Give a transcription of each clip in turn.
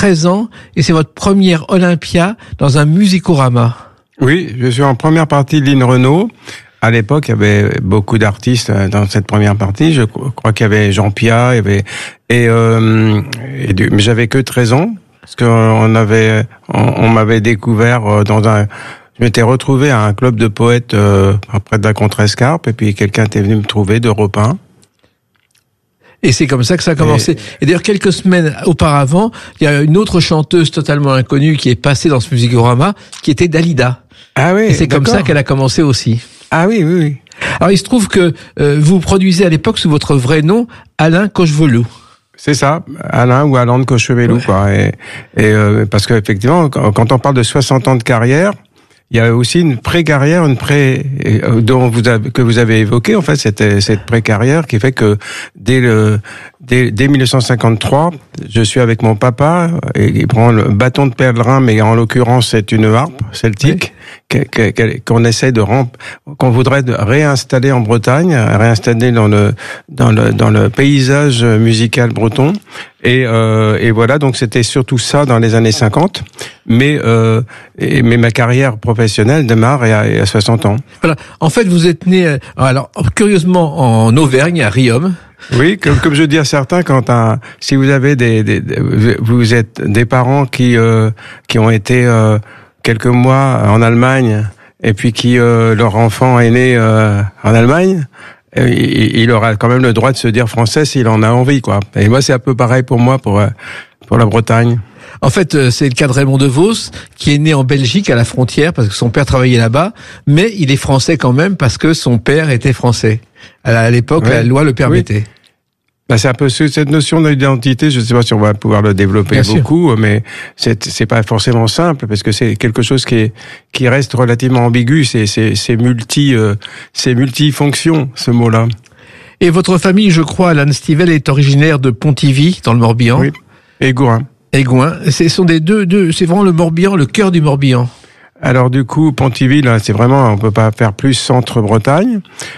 13 ans et c'est votre première Olympia dans un musicorama. Oui, je suis en première partie de Lynn Renaud. À l'époque, il y avait beaucoup d'artistes dans cette première partie. Je crois qu'il y avait Jean Pia, il y avait mais j'avais que 13 ans parce qu'on m'avait découvert je m'étais retrouvé à un club de poètes près de la Contrescarpe et puis quelqu'un était venu me trouver d'Europe 1. Et c'est comme ça que ça a commencé. Et d'ailleurs, quelques semaines auparavant, il y a une autre chanteuse totalement inconnue qui est passée dans ce musicorama, qui était Dalida. Ah oui. Et c'est comme ça qu'elle a commencé aussi. Ah oui, oui, oui. Alors, il se trouve que vous produisez à l'époque sous votre vrai nom, Alain Cochevelou. C'est ça, Alain ou Alain de Cochevelou, ouais. Quoi. Et parce qu'effectivement, quand on parle de 60 ans de carrière, il y a aussi une pré-carrière, que vous avez évoqué, en fait, cette pré-carrière qui fait que dès 1953, je suis avec mon papa et il prend le bâton de pèlerin, mais en l'occurrence, c'est une harpe celtique, oui, qu'on essaie qu'on voudrait réinstaller en Bretagne, réinstaller dans le paysage musical breton. Et voilà, donc c'était surtout ça dans les années 50. Mais ma carrière professionnelle démarre à 60 ans. Voilà. En fait, vous êtes né, alors, curieusement, en Auvergne, à Riom. Oui, comme je dis à certains, si vous avez vous êtes des parents qui ont été quelques mois en Allemagne et puis qui leur enfant est né en Allemagne, il aura quand même le droit de se dire français s'il en a envie, quoi. Et moi, c'est un peu pareil pour moi, pour la Bretagne. En fait, c'est le cas de Raymond DeVos, qui est né en Belgique, à la frontière, parce que son père travaillait là-bas, mais il est français quand même, parce que son père était français. À l'époque, oui, la loi le permettait. Oui. Bah, c'est un peu cette notion d'identité, je ne sais pas si on va pouvoir le développer bien beaucoup, sûr, mais c'est pas forcément simple, parce que c'est quelque chose qui reste relativement ambigu, c'est multifonction, ce mot-là. Et votre famille, je crois, Alan Stivell, est originaire de Pontivy, dans le Morbihan. Oui, et Gourin. Ce sont c'est vraiment le Morbihan, le cœur du Morbihan. Alors du coup, Pontivy, là, c'est vraiment, on peut pas faire plus centre-Bretagne.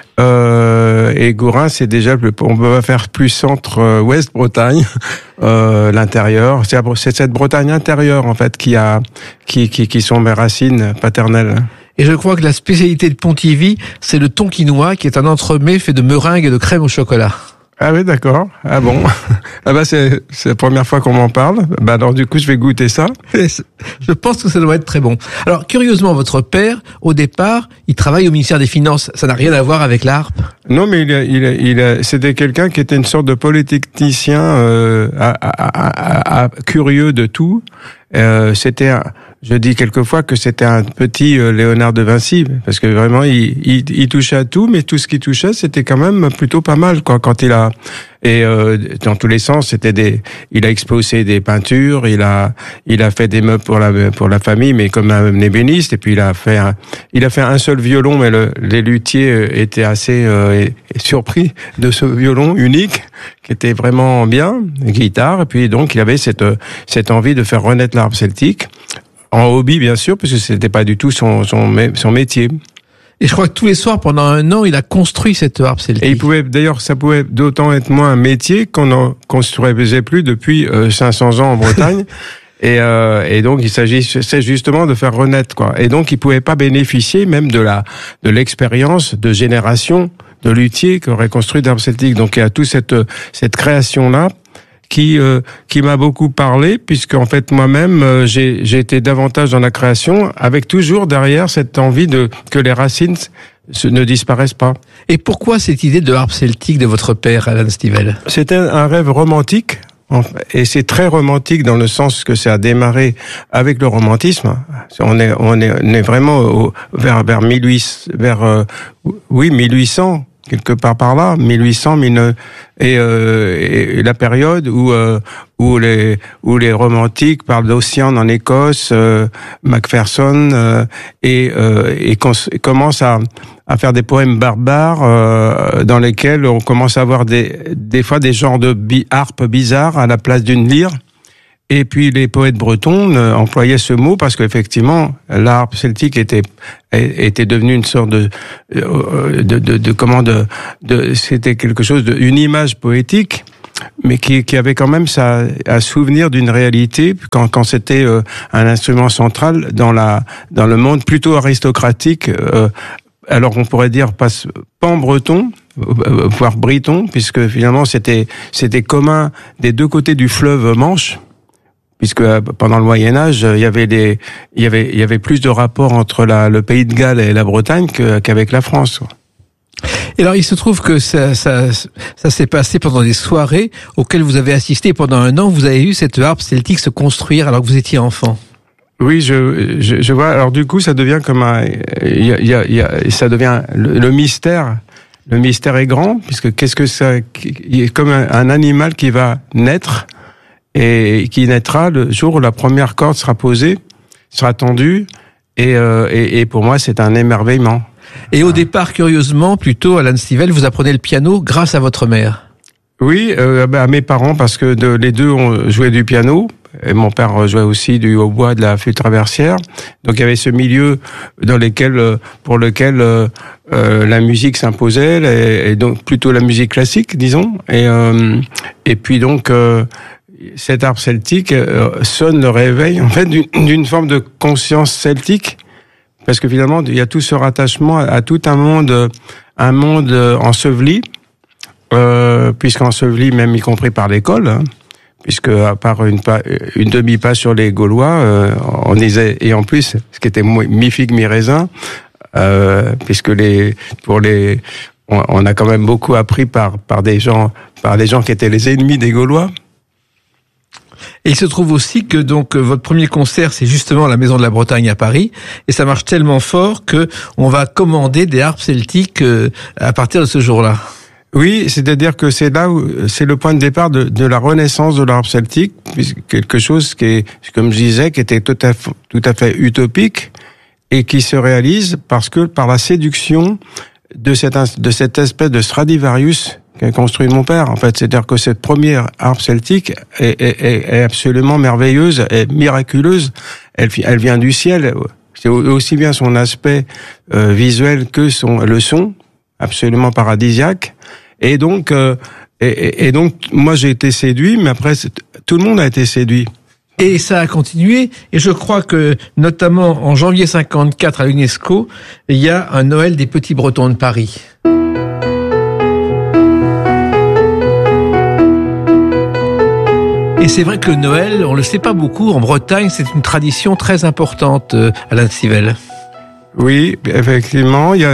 Et Gourin, c'est déjà on peut pas faire plus centre-ouest Bretagne, l'intérieur. C'est cette Bretagne intérieure, en fait, qui sont mes racines paternelles. Et je crois que la spécialité de Pontivy, c'est le tonkinois, qui est un entremets fait de meringues et de crème au chocolat. Ah oui, d'accord. Ah bon. Ah bah c'est la première fois qu'on m'en parle. Bah alors du coup, je vais goûter ça. Je pense que ça doit être très bon. Alors curieusement, votre père, au départ, il travaille au ministère des Finances. Ça n'a rien à voir avec la harpe. Non, mais c'était quelqu'un qui était une sorte de polytechnicien curieux de tout. Je dis quelquefois que c'était un petit Léonard de Vinci, parce que vraiment il touchait à tout, mais tout ce qu'il touchait c'était quand même plutôt pas mal, quoi. Quand dans tous les sens, il a exposé des peintures, il a fait des meubles pour la famille, mais comme un ébéniste, et puis il a fait un seul violon, mais les luthiers étaient assez surpris de ce violon unique qui était vraiment bien, guitare, et puis donc il avait cette envie de faire renaître l'harpe celtique. En hobby, bien sûr, parce que c'était pas du tout son métier. Et je crois que tous les soirs, pendant 1 an, il a construit cette harpe celtique. Et ça pouvait d'autant être moins un métier qu'on n'en construisait plus depuis 500 ans en Bretagne. Et donc, il s'agissait justement de faire renaître, quoi. Et donc, il pouvait pas bénéficier même de l'expérience de génération de luthiers qui auraient construit d'harpe celtique. Donc, il y a toute cette création-là qui m'a beaucoup parlé, puisque en fait moi-même j'ai été davantage dans la création, avec toujours derrière cette envie que les racines ne disparaissent pas. Et pourquoi cette idée de harpe celtique de votre père, Alan Stivell ? C'était un rêve romantique, et c'est très romantique dans le sens que ça a démarré avec le romantisme. On est vraiment vers 1800. Quelque part par là, 1800, et la période où les romantiques parlent d'Ossian en Écosse, Macpherson, et commencent à faire des poèmes barbares dans lesquels on commence à avoir des fois des genres de harpes bizarres à la place d'une lyre. Et puis les poètes bretons employaient ce mot parce qu'effectivement la harpe celtique était devenue une sorte c'était quelque chose une image poétique mais qui avait quand même un souvenir d'une réalité quand c'était un instrument central dans le monde plutôt aristocratique. Alors on pourrait dire pan breton, voire briton, puisque finalement c'était commun des deux côtés du fleuve Manche. Puisque pendant le Moyen Âge, il y avait plus de rapports entre le Pays de Galles et la Bretagne qu'avec la France. Et alors, il se trouve que ça s'est passé pendant des soirées auxquelles vous avez assisté pendant un an. Vous avez vu cette harpe celtique se construire alors que vous étiez enfant. Oui, je vois. Alors du coup, ça devient comme ça devient le mystère. Le mystère est grand, puisque qu'est-ce que ça, il est comme un animal qui va naître. Et qui naîtra le jour où la première corde sera posée, sera tendue, et pour moi c'est un émerveillement. Et au départ, curieusement, plutôt, Alan Stivell, vous apprenez le piano grâce à votre mère. Oui, à mes parents, parce que les deux ont joué du piano, et mon père jouait aussi du hautbois, de la flûte traversière. Donc il y avait ce milieu pour lequel la musique s'imposait, et donc plutôt la musique classique, disons. Et puis donc cette harpe celtique sonne le réveil en fait d'une forme de conscience celtique, parce que finalement il y a tout ce rattachement à tout un monde enseveli, puisqu'enseveli même y compris par l'école, hein, puisque à part une demi-pas sur les Gaulois, on disait, et en plus ce qui était mi-figue mi-raisin, puisque on a quand même beaucoup appris par des gens qui étaient les ennemis des Gaulois. Et il se trouve aussi que donc votre premier concert, c'est justement à la Maison de la Bretagne à Paris, et ça marche tellement fort que on va commander des harpes celtiques à partir de ce jour-là. Oui, c'est-à-dire que c'est là où c'est le point de départ de la renaissance de la harpe celtique, quelque chose qui est, comme je disais, qui était tout à fait utopique et qui se réalise par la séduction de cette espèce de Stradivarius qu'a construit mon père, en fait. C'est-à-dire que cette première harpe celtique est absolument merveilleuse et miraculeuse. Elle vient du ciel. C'est aussi bien son aspect visuel que le son, absolument paradisiaque. Et donc, moi j'ai été séduit, mais après tout le monde a été séduit. Et ça a continué, et je crois que, notamment en janvier 54 à l'UNESCO, il y a un Noël des Petits Bretons de Paris. Et c'est vrai que le Noël, on le sait pas beaucoup, en Bretagne, c'est une tradition très importante, Alan Stivell. Oui, effectivement, il y a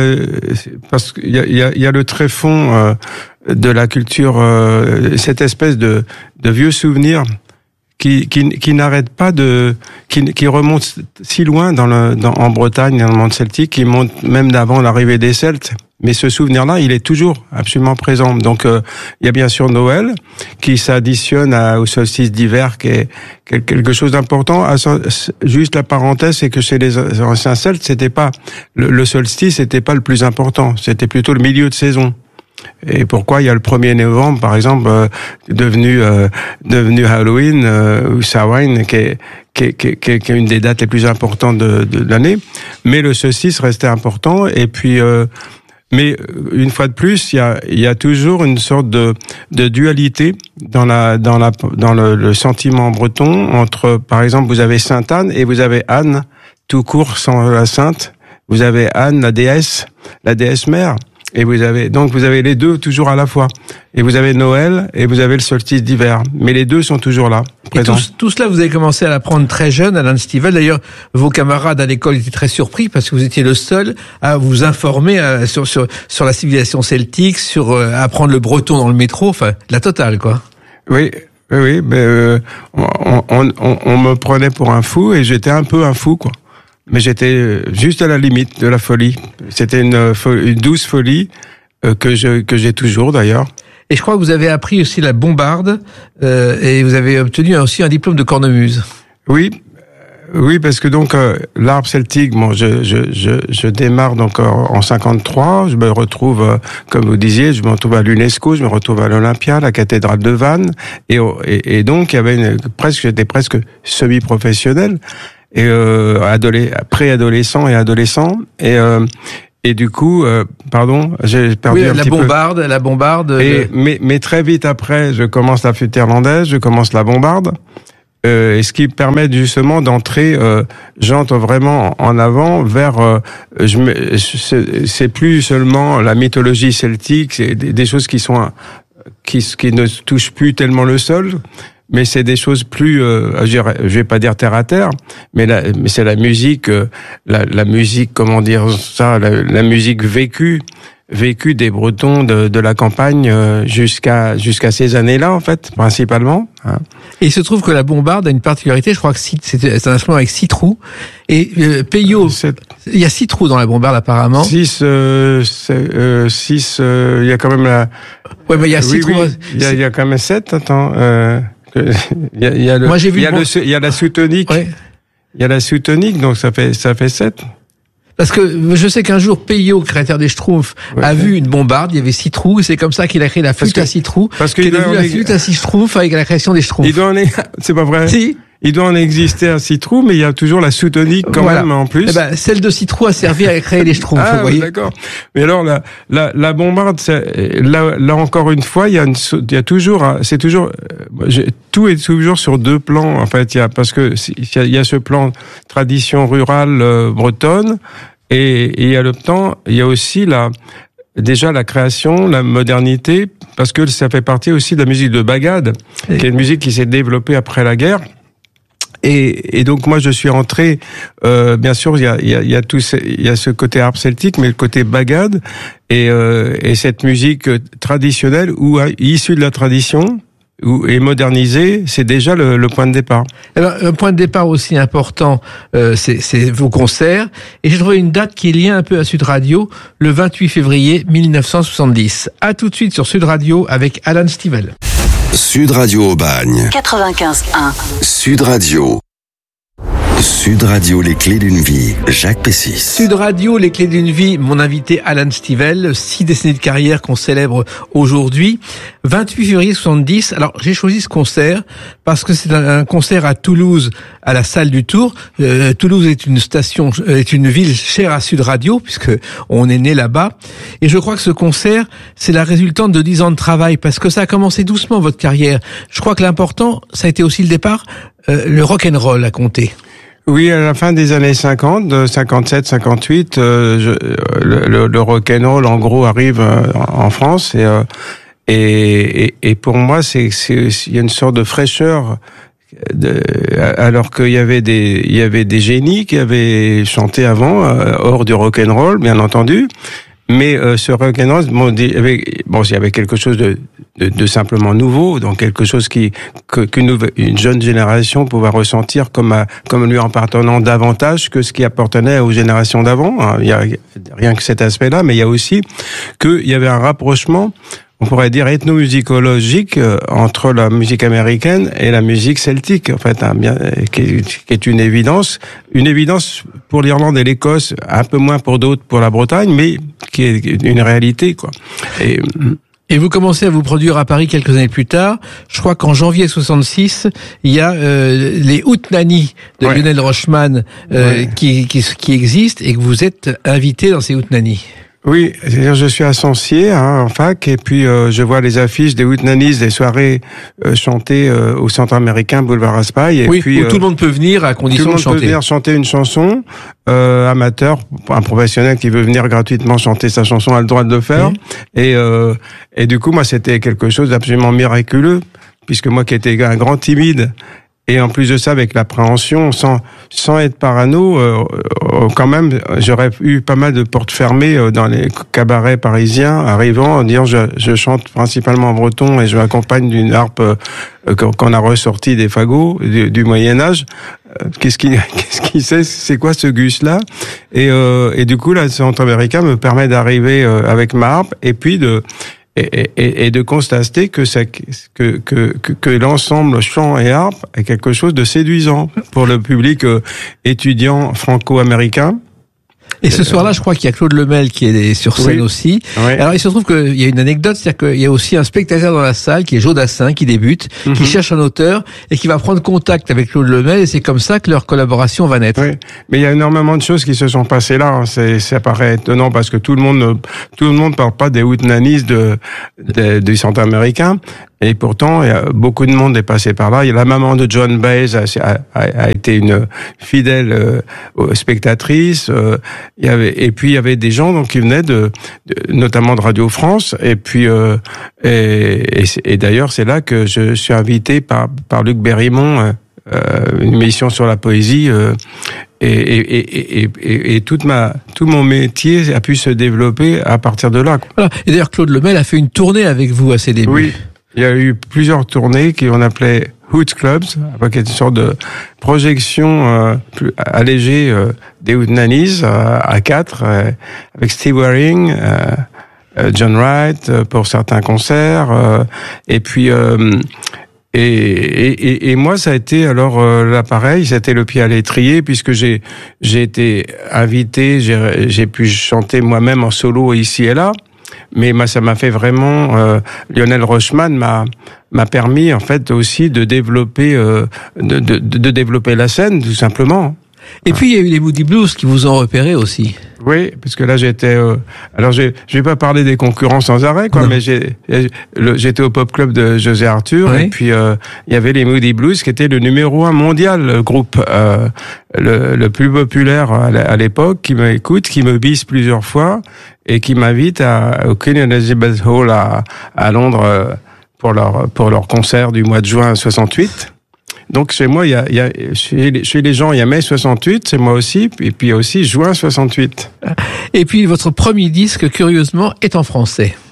le tréfonds de la culture, cette espèce de vieux souvenir qui n'arrête pas qui remonte si loin en Bretagne, dans le monde celtique, qui monte même d'avant l'arrivée des Celtes. Mais ce souvenir-là, il est toujours absolument présent. Donc, il y a bien sûr Noël, qui s'additionne au solstice d'hiver, qui est quelque chose d'important. Juste la parenthèse, c'est que chez les anciens Celtes, c'était pas le solstice, c'était pas le plus important. C'était plutôt le milieu de saison. Et pourquoi il y a le 1er novembre, par exemple, devenu Halloween ou Samhain, qui est une des dates les plus importantes de l'année. Mais le solstice restait important. Et puis, mais une fois de plus, il y a toujours une sorte de dualité dans le sentiment breton entre, par exemple, vous avez Sainte Anne et vous avez Anne, tout court sans la sainte. Vous avez Anne, la déesse mère. Et vous avez les deux toujours à la fois. Et vous avez Noël et vous avez le solstice d'hiver. Mais les deux sont toujours là, présents. Et tout cela, vous avez commencé à l'apprendre très jeune, Alan Stivell. D'ailleurs, vos camarades à l'école étaient très surpris parce que vous étiez le seul à vous informer sur la civilisation celtique, sur apprendre le breton dans le métro, enfin, la totale, quoi. Oui, mais on me prenait pour un fou et j'étais un peu un fou, quoi. Mais j'étais juste à la limite de la folie. C'était une douce folie que j'ai toujours d'ailleurs. Et je crois que vous avez appris aussi la bombarde et vous avez obtenu aussi un diplôme de cornemuse. Oui, parce que donc l'harpe celtique, bon, je démarre donc en 53. Je me retrouve, comme vous disiez, je me retrouve à l'UNESCO, je me retrouve à l'Olympia, la cathédrale de Vannes, et donc il y avait j'étais presque semi-professionnel. Et préadolescent et adolescent, et Et du coup, j'ai perdu un petit peu. La bombarde. Mais très vite après, je commence la flûte irlandaise, je commence la bombarde. Et ce qui permet justement d'entrer, j'entre vraiment en avant vers. C'est plus seulement la mythologie celtique, c'est des choses qui sont qui ne touchent plus tellement le sol. Mais c'est des choses plus, je vais pas dire terre à terre, mais c'est la musique, la musique, comment dire ça, la musique vécue des Bretons de la campagne jusqu'à ces années-là, en fait, principalement. Hein. Et il se trouve que la bombarde a une particularité, je crois que c'est un instrument avec 6 trous. Et Peyo, il y a 6 trous dans la bombarde apparemment. 6, il y a quand même la... Ouais, mais il y a 6 trous. Il y a quand même 7, attends... Il y a la sous-tonique. Ouais. Il y a la sous-tonique, donc ça fait 7. Parce que je sais qu'un jour, Peyo, créateur des Schtroumpfs, a vu une bombarde, il y avait 6 trous, et c'est comme ça qu'il a créé la flûte à 6 trous. Parce qu'il a vu la flûte à 6 Schtroumpfs avec la création des Schtroumpfs. C'est pas vrai? Si. Il doit en exister un 6 trous, mais il y a toujours la sous-tonique quand même en plus. Eh ben, celle de 6 trous a servi à créer les Schtroumpfs, vous voyez. D'accord. Mais alors la bombarde, là encore une fois, il y a toujours, tout est toujours sur 2 plans en fait. Parce que il y a ce plan tradition rurale bretonne et il y a il y a aussi déjà la création, la modernité, parce que ça fait partie aussi de la musique de Bagad, qui est une musique qui s'est développée après la guerre. Et donc moi je suis rentré, bien sûr il y a ce côté harpe celtique, mais le côté Bagad et cette musique traditionnelle ou issue de la tradition et modernisée, c'est déjà le point de départ. Alors un point de départ aussi important, c'est vos concerts. Et j'ai trouvé une date qui est liée un peu à Sud Radio, le 28 février 1970. À tout de suite sur Sud Radio avec Alan Stivell. Sud Radio Aubagne 95.1 Sud Radio. Sud Radio, les clés d'une vie, Jacques Pessis. Sud Radio, les clés d'une vie, mon invité Alan Stivell, 6 décennies de carrière qu'on célèbre aujourd'hui. 28 février 70. Alors, j'ai choisi ce concert parce que c'est un concert à Toulouse, à la Salle du Tour. Toulouse est une ville chère à Sud Radio, puisque on est né là-bas. Et je crois que ce concert, c'est la résultante de 10 ans de travail, parce que ça a commencé doucement, votre carrière. Je crois que l'important, ça a été aussi le départ, le rock'n'roll a compté. Oui, à la fin des années 50, 57, 58, le rock'n'roll en gros arrive en France et pour moi il y a une sorte de fraîcheur alors qu'il y avait des génies qui avaient chanté avant hors du rock'n'roll bien entendu. Mais ce rock'n'roll, il y avait quelque chose de simplement nouveau, donc quelque chose qu'une jeune génération pouvait ressentir comme lui appartenant davantage que ce qui appartenait aux générations d'avant. Il y a rien que cet aspect-là, mais il y a aussi qu'il y avait un rapprochement, on pourrait dire ethnomusicologique, entre la musique américaine et la musique celtique, en fait, qui est une évidence pour l'Irlande et l'Écosse, un peu moins pour d'autres, pour la Bretagne, mais qui est une réalité, quoi. Et vous commencez à vous produire à Paris quelques années plus tard. Je crois qu'en janvier 66, il y a les Houtnani de Lionel Rochman qui existent et que vous êtes invité dans ces Houtnani. Oui, c'est-à-dire je suis à Sancier, en fac, et puis je vois les affiches des Houtnanis, des soirées chantées au Centre américain, Boulevard Raspail. Et puis, où tout le monde peut venir à condition de chanter. Tout le monde peut venir chanter une chanson, amateur, un professionnel qui veut venir gratuitement chanter sa chanson a le droit de le faire. Et du coup, moi, c'était quelque chose d'absolument miraculeux, puisque moi qui étais un grand timide, et en plus de ça, avec l'appréhension, sans être parano, quand même, j'aurais eu pas mal de portes fermées dans les cabarets parisiens, arrivant en disant je chante principalement en breton et je m'accompagne d'une harpe qu'on a ressortie des fagots du Moyen-Âge. Qu'est-ce qui c'est quoi ce gus-là? Et du coup, là, le Centre américain me permet d'arriver avec ma harpe et puis de constater que l'ensemble chant et harpe est quelque chose de séduisant pour le public étudiant franco-américain. Et ce soir-là, je crois qu'il y a Claude Lemel qui est sur scène aussi. Oui. Alors, il se trouve qu'il y a une anecdote, c'est-à-dire qu'il y a aussi un spectateur dans la salle qui est Joe Dassin, qui débute, qui cherche un auteur et qui va prendre contact avec Claude Lemel, et c'est comme ça que leur collaboration va naître. Oui, mais il y a énormément de choses qui se sont passées là. Ça paraît étonnant parce que tout le monde parle pas des hootenannies du centre américain. Et pourtant, il y a beaucoup de monde est passé par là. Il y a la maman de John Baez a été une fidèle spectatrice. Et puis il y avait des gens donc qui venaient notamment de Radio France. Et puis et d'ailleurs c'est là que je suis invité par Luc Berrimont, une émission sur la poésie. Et tout mon métier a pu se développer à partir de là. Voilà. Et d'ailleurs, Claude Lemel a fait une tournée avec vous à ses débuts. Oui. Il y a eu plusieurs tournées qu'on appelait Hoot Clubs, avec une sorte de projection plus allégée des hootenannies à 4, avec Steve Waring, John Wright pour certains concerts, et puis et moi ça a été alors là pareil, c'était le pied à l'étrier puisque j'ai été invité, j'ai pu chanter moi-même en solo ici et là. Mais ça m'a fait vraiment Lionel Rochman m'a permis en fait aussi de développer de développer la scène tout simplement. Et puis il y a eu les Moody Blues qui vous ont repéré aussi. Oui, parce que là j'étais alors je vais pas parler des concurrents sans arrêt quoi, mais j'étais au Pop Club de José Arthur, oui. Et puis il y avait les Moody Blues qui était le numéro 1 mondial, le groupe le plus populaire à l'époque, qui m'écoute, qui me bise plusieurs fois et qui m'invite au Queen Elizabeth Hall à Londres pour leur concert du mois de juin 68. Donc chez moi, chez les gens, il y a mai 68, c'est moi aussi, et puis aussi juin 68. Et puis votre premier disque, curieusement, est en français.